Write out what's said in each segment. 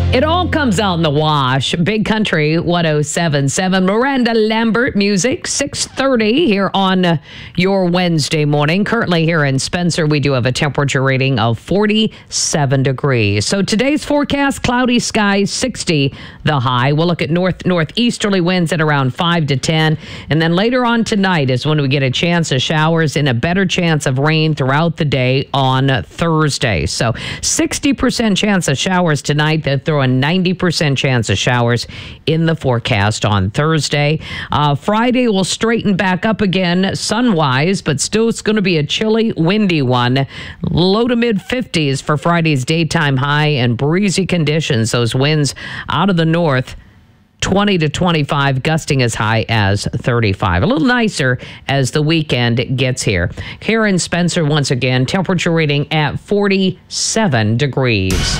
It all comes out in the wash. Big Country 107.7. Miranda Lambert music, 6:30 here on your Wednesday morning. Currently here in Spencer, we do have a temperature rating of 47 degrees. So today's forecast, cloudy skies, 60 the high. We'll look at northeasterly winds at around 5 to 10. And then later on tonight is when we get a chance of showers and a better chance of rain throughout the day on Thursday. So 60% chance of showers tonight. They'll throw a 90% chance of showers in the forecast on Thursday. Friday will straighten back up again sun-wise, but still it's going to be a chilly, windy one. Low to mid 50s for Friday's daytime high and breezy conditions. Those winds out of the north, 20 to 25, gusting as high as 35. A little nicer as the weekend gets here. Here in Spencer, once again, temperature rating at 47 degrees.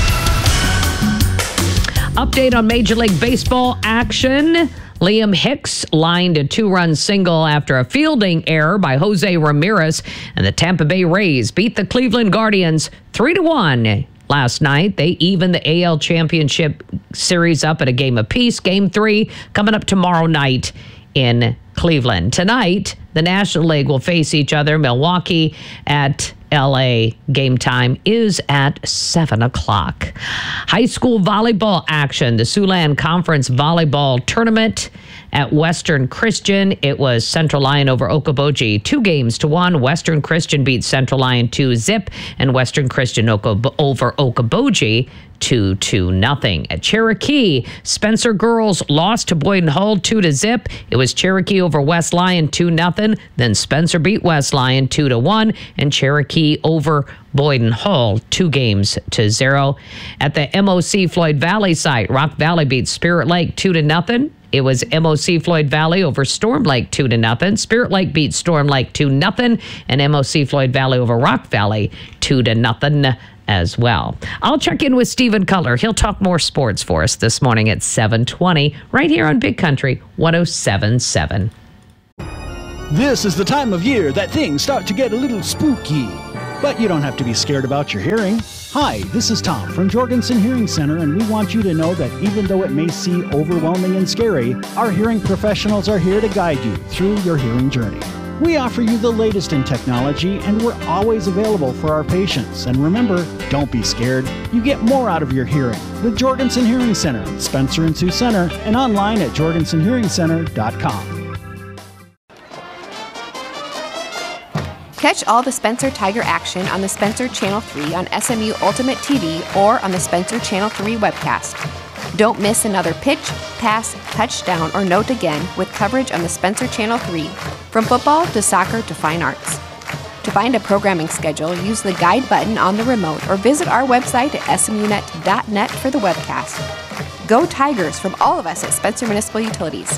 Update on Major League Baseball action. Liam Hicks lined a 2-run single after a fielding error by Jose Ramirez, and the Tampa Bay Rays beat the Cleveland Guardians 3-1. Last night, they evened the AL Championship Series up at a game apiece. Game 3 coming up tomorrow night in Cleveland. Tonight, the National League will face each other. Milwaukee at LA. Game time is at 7 o'clock. High school volleyball action. The Siouxland Conference Volleyball Tournament at Western Christian. It was Central Lyon over Okoboji 2-1. Western Christian beat Central Lyon 2-0, and Western Christian over Okoboji 2-0. At Cherokee, Spencer girls lost to Boyden Hull 2-0. It was Cherokee over West Lyon 2-0. Then Spencer beat West Lyon 2-1, and Cherokee over Boyden Hull 2-0. At the MOC Floyd Valley site, Rock Valley beat Spirit Lake 2-0. It was MOC Floyd Valley over Storm Lake 2-0. Spirit Lake beat Storm Lake 2-0, and MOC Floyd Valley over Rock Valley 2-0 as well. I'll check in with Stephen Cutler. He'll talk more sports for us this morning at 7:20 right here on Big Country 107.7. This is the time of year that things start to get a little spooky. But you don't have to be scared about your hearing. Hi, this is Tom from Jorgensen Hearing Center, and we want you to know that even though it may seem overwhelming and scary, our hearing professionals are here to guide you through your hearing journey. We offer you the latest in technology, and we're always available for our patients. And remember, don't be scared. You get more out of your hearing with Jorgensen Hearing Center, Spencer and Sioux Center, and online at jorgensenhearingcenter.com. Catch all the Spencer Tiger action on the Spencer Channel 3 on SMU Ultimate TV or on the Spencer Channel 3 webcast. Don't miss another pitch, pass, touchdown, or note again with coverage on the Spencer Channel 3, from football to soccer to fine arts. To find a programming schedule, use the guide button on the remote or visit our website at smunet.net for the webcast. Go Tigers from all of us at Spencer Municipal Utilities.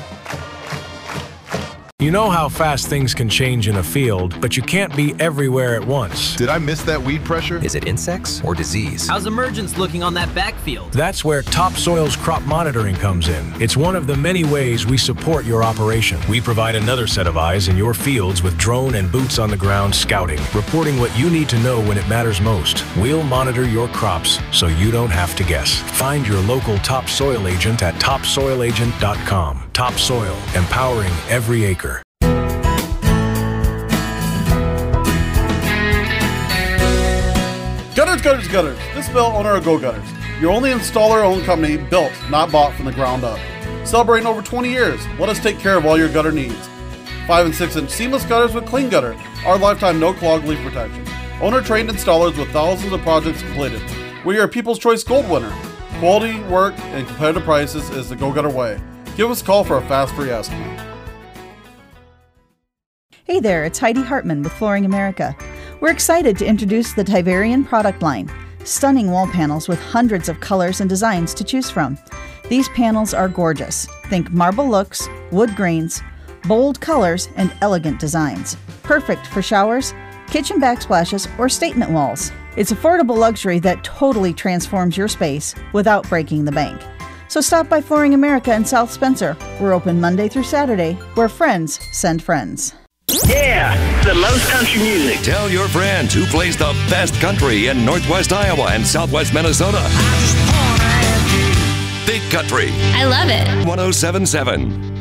You know how fast things can change in a field, but you can't be everywhere at once. Did I miss that weed pressure? Is it insects or disease? How's emergence looking on that backfield? That's where Topsoil's crop monitoring comes in. It's one of the many ways we support your operation. We provide another set of eyes in your fields with drone and boots on the ground scouting, reporting what you need to know when it matters most. We'll monitor your crops so you don't have to guess. Find your local Topsoil agent at topsoilagent.com. Topsoil, empowering every acre. Gutters, gutters, gutters. This Bill, owner of Go Gutters. Your only installer-owned company, built, not bought from the ground up. Celebrating over 20 years, let us take care of all your gutter needs. 5 and 6 inch seamless gutters with Clean Gutter. Our lifetime no clog leak protection. Owner-trained installers with thousands of projects completed. We are People's Choice Gold winner. Quality, work, and competitive prices is the Go Gutter way. Give us a call for a fast free estimate. Hey there, it's Heidi Hartman with Flooring America. We're excited to introduce the Tiverian product line. Stunning wall panels with hundreds of colors and designs to choose from. These panels are gorgeous. Think marble looks, wood grains, bold colors, and elegant designs. Perfect for showers, kitchen backsplashes, or statement walls. It's affordable luxury that totally transforms your space without breaking the bank. So stop by Flooring America in South Spencer. We're open Monday through Saturday, where friends send friends. Yeah, the most country music. Tell your friends who plays the best country in Northwest Iowa and Southwest Minnesota. Big Country. I love it. 107.7.